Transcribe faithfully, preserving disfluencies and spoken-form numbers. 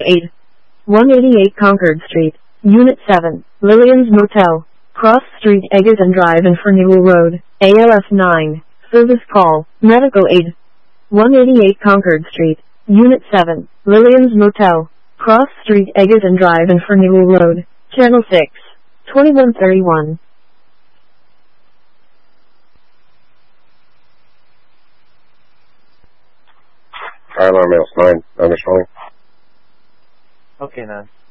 eight. one eighty-eight Concord Street, Unit seven, Lillian's Motel, Cross Street, Egerton Drive and Fernewell Road, A L F nine. Service call, medical aid. one eighty-eight Concord Street, Unit seven, Lillian's Motel, Cross Street, Egerton Drive and Fernewell Road, Channel six, twenty-one thirty-one. Fire alarm nine, understanding. Okay, nine.